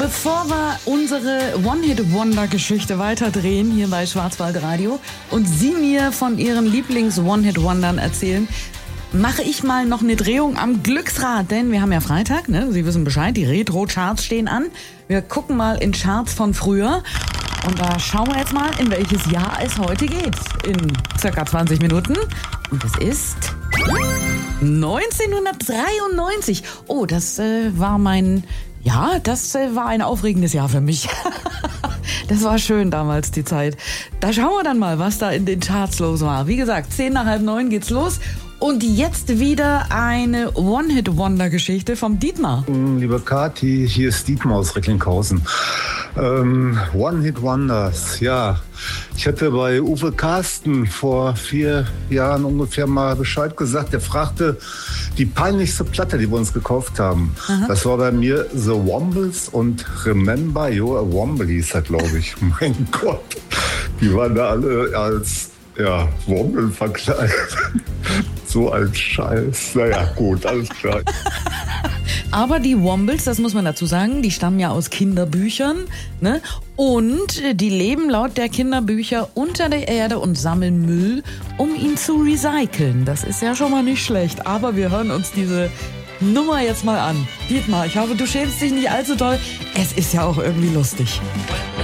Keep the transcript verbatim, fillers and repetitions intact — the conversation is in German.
bevor wir unsere One-Hit-Wonder-Geschichte weiterdrehen hier bei Schwarzwaldradio und Sie mir von Ihren Lieblings-One-Hit-Wondern erzählen, mache ich mal noch eine Drehung am Glücksrad, denn wir haben ja Freitag, ne? Sie wissen Bescheid, die Retro-Charts stehen an. Wir gucken mal in Charts von früher und da schauen wir jetzt mal, in welches Jahr es heute geht. In circa zwanzig Minuten. Und es ist neunzehnhundertdreiundneunzig. Oh, das äh, war mein... Ja, das äh, war ein aufregendes Jahr für mich. Das war schön damals, die Zeit. Da schauen wir dann mal, was da in den Charts los war. Wie gesagt, zehn nach halb neun geht's los. Und jetzt wieder eine One-Hit-Wonder-Geschichte vom Dietmar. Liebe Kathi, hier ist Dietmar aus Recklinghausen. Ähm, One-Hit-Wonders, ja. Ich hatte bei Uwe Carsten vor vier Jahren ungefähr mal Bescheid gesagt. Der fragte die peinlichste Platte, die wir uns gekauft haben. Aha. Das war bei mir The Wombles und Remember You're a Womble hieß das, glaube ich. Mein Gott, die waren da alle als ja, Womble verkleidet. So ein Scheiß. Naja, gut, alles klar. Aber die Wombles, das muss man dazu sagen, die stammen ja aus Kinderbüchern, ne? Und die leben laut der Kinderbücher unter der Erde und sammeln Müll, um ihn zu recyceln. Das ist ja schon mal nicht schlecht. Aber wir hören uns diese Nummer jetzt mal an. Dietmar, ich hoffe, du schämst dich nicht allzu doll. Es ist ja auch irgendwie lustig.